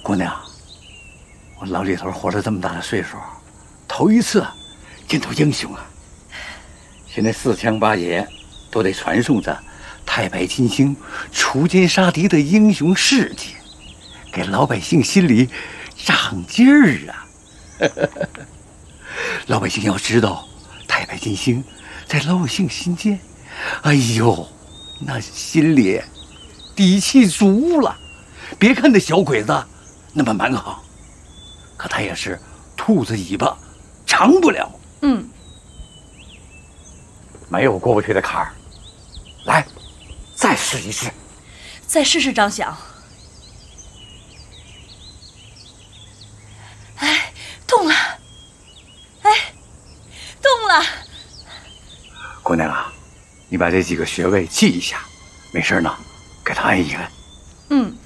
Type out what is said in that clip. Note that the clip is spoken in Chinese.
姑娘，我老李头活了这么大的岁数，头一次见到英雄啊！现在四乡八野都得传颂着太白金星除奸杀敌的英雄事迹，给老百姓心里长劲儿啊！老百姓要知道，太白金星在老百姓心间，哎呦，那心里底气足了。别看这小鬼子那么蛮横，可他也是兔子尾巴长不了。没有过不去的坎儿。来，再试一试。 再试试，张响。哎，动了！哎，动了！ 姑娘啊，你把这几个穴位记一下，没事呢，给他按一按。